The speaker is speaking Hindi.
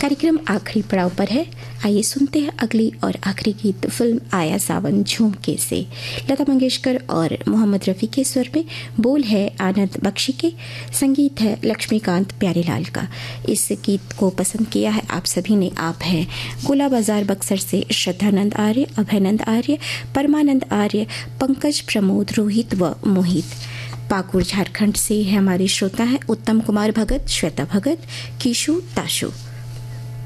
कार्यक्रम आखिरी पड़ाव पर है। आइए सुनते हैं अगली और आखिरी गीत फिल्म आया सावन झुमके से। लता मंगेशकर और मोहम्मद रफ़ी के स्वर में, बोल है आनंद बख्शी के, संगीत है लक्ष्मीकांत प्यारेलाल का। इस गीत को पसंद किया है आप सभी ने। आप हैं गोला बाजार बक्सर से श्रद्धानंद आर्य, अभयनंद आर्य, परमानंद आर्य, पंकज, प्रमोद, रोहित व मोहित। पाकुड़ झारखंड से है हमारे श्रोता हैं उत्तम कुमार भगत, श्वेता भगत, कीशु, ताशु।